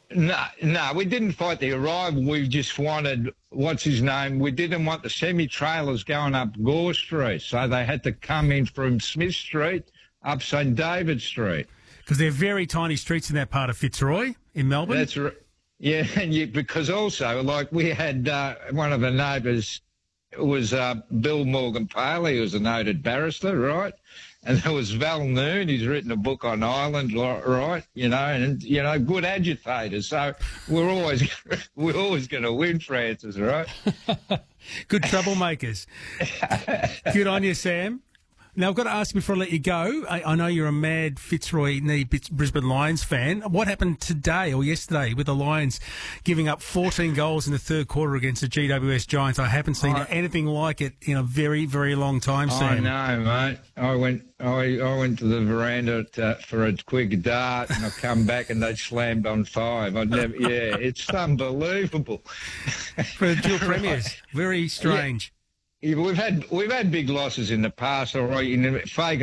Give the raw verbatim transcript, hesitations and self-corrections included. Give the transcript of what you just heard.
No, no, we didn't fight the arrival. We just wanted, what's his name? We didn't want the semi-trailers going up Gore Street, so they had to come in from Smith Street up St David Street. Because they're very tiny streets in that part of Fitzroy in Melbourne. That's right. Yeah, and you, because also, like, we had uh, one of the neighbours was uh, Bill Morgan Paley, who was a noted barrister, right? And there was Val Noon, he's written a book on Ireland, right? You know, and, you know, good agitators. So we're always we're always going to win, Francis, right? Good troublemakers. Good on you, Sam. Now, I've got to ask before I let you go, I, I know you're a mad Fitzroy knee Brisbane Lions fan. What happened today or yesterday with the Lions giving up fourteen goals in the third quarter against the G W S Giants? I haven't seen I, anything like it in a very, very long time, Sam. I know, mate. I went I, I went to the veranda to, for a quick dart, and I come back and they slammed on five. I never, yeah, it's unbelievable. For the dual premiers, very strange. Yeah. Yeah, we've had we've had big losses in the past. All right, in Fagan